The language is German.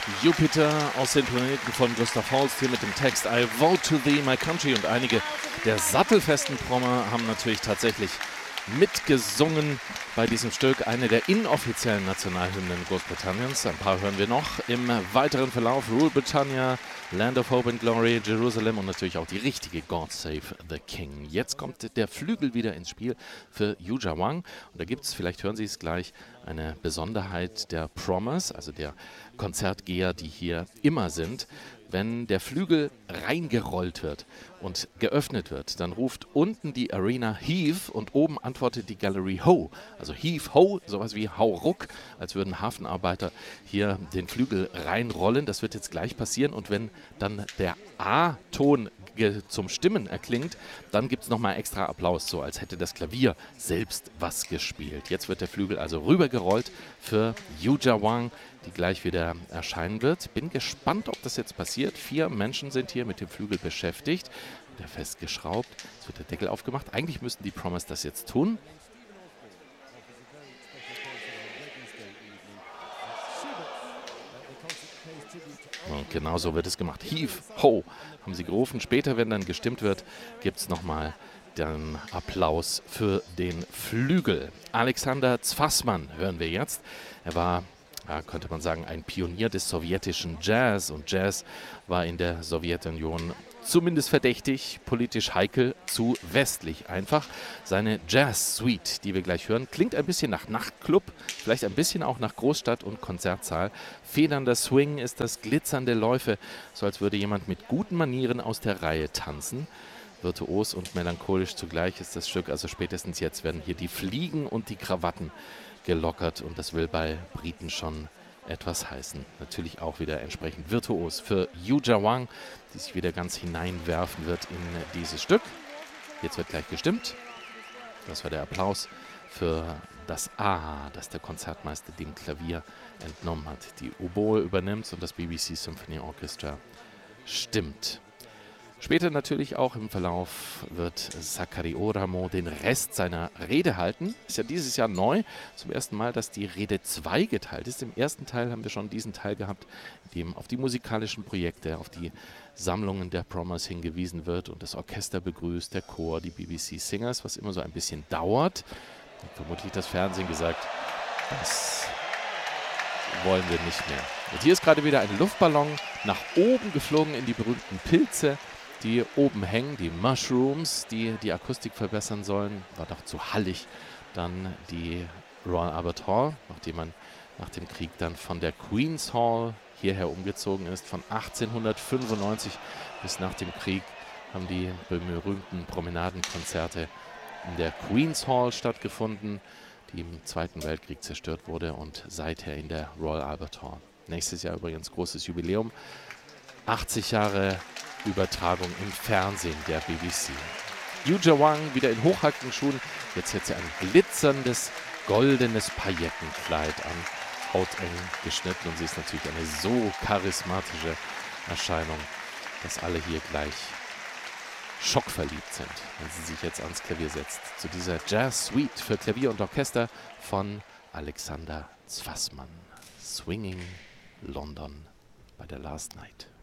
Jupiter aus den Planeten von Gustav Holst hier mit dem Text I vote to thee, my country. Und einige der sattelfesten Prommer haben natürlich tatsächlich mitgesungen bei diesem Stück. Eine der inoffiziellen Nationalhymnen Großbritanniens. Ein paar hören wir noch im weiteren Verlauf. Rule Britannia, Land of Hope and Glory, Jerusalem und natürlich auch die richtige God Save the King. Jetzt kommt der Flügel wieder ins Spiel für Yuja Wang. Und da gibt es, vielleicht hören Sie es gleich, eine Besonderheit der Prommers, also der Konzertgeher, die hier immer sind. Wenn der Flügel reingerollt wird und geöffnet wird, dann ruft unten die Arena Heave und oben antwortet die Gallery Ho. Also Heave Ho, sowas wie Hau Ruck, als würden Hafenarbeiter hier den Flügel reinrollen. Das wird jetzt gleich passieren und wenn dann der A-Ton zum Stimmen erklingt, dann gibt es nochmal extra Applaus, so als hätte das Klavier selbst was gespielt. Jetzt wird der Flügel also rübergerollt für Yuja Wang, die gleich wieder erscheinen wird. Bin gespannt, ob das jetzt passiert. 4 Menschen sind hier mit dem Flügel beschäftigt. Der festgeschraubt. Jetzt wird der Deckel aufgemacht. Eigentlich müssten die Prommers das jetzt tun. Und genau so wird es gemacht. Heave, ho, haben sie gerufen. Später, wenn dann gestimmt wird, gibt es nochmal den Applaus für den Flügel. Alexander Zfassmann hören wir jetzt. Er war, ja, könnte man sagen, ein Pionier des sowjetischen Jazz. Und Jazz war in der Sowjetunion zumindest verdächtig, politisch heikel, zu westlich einfach. Seine Jazz-Suite, die wir gleich hören, klingt ein bisschen nach Nachtclub, vielleicht ein bisschen auch nach Großstadt- und Konzertsaal. Federnder Swing ist das, glitzernde Läufe, so als würde jemand mit guten Manieren aus der Reihe tanzen. Virtuos und melancholisch zugleich ist das Stück, also spätestens jetzt werden hier die Fliegen und die Krawatten gelockert und das will bei Briten schon etwas heißen. Natürlich auch wieder entsprechend virtuos für Yuja Wang, die sich wieder ganz hineinwerfen wird in dieses Stück. Jetzt wird gleich gestimmt. Das war der Applaus für das A, das der Konzertmeister dem Klavier entnommen hat. Die Oboe übernimmt und das BBC Symphony Orchestra stimmt. Später natürlich auch im Verlauf wird Sakari Oramo den Rest seiner Rede halten. Ist ja dieses Jahr neu, zum ersten Mal, dass die Rede zweigeteilt ist. Im ersten Teil haben wir schon diesen Teil gehabt, in dem auf die musikalischen Projekte, auf die Sammlungen der Prommers hingewiesen wird und das Orchester begrüßt, der Chor, die BBC Singers, was immer so ein bisschen dauert. Hat vermutlich das Fernsehen gesagt, das wollen wir nicht mehr. Und hier ist gerade wieder ein Luftballon nach oben geflogen in die berühmten Pilze, die oben hängen, die Mushrooms, die die Akustik verbessern sollen. War doch zu hallig. Dann die Royal Albert Hall, nachdem man nach dem Krieg dann von der Queen's Hall hierher umgezogen ist. Von 1895 bis nach dem Krieg haben die berühmten Promenadenkonzerte in der Queen's Hall stattgefunden, die im Zweiten Weltkrieg zerstört wurde und seither in der Royal Albert Hall. Nächstes Jahr übrigens großes Jubiläum. 80 Jahre Übertragung im Fernsehen der BBC. Yuja Wang wieder in hochhackigen Schuhen. Jetzt hat sie ein glitzerndes, goldenes Paillettenkleid an. Hauteng geschnitten und sie ist natürlich eine so charismatische Erscheinung, dass alle hier gleich schockverliebt sind, wenn sie sich jetzt ans Klavier setzt. Zu dieser Jazz-Suite für Klavier und Orchester von Alexander Zfassmann. Swinging London bei der Last Night.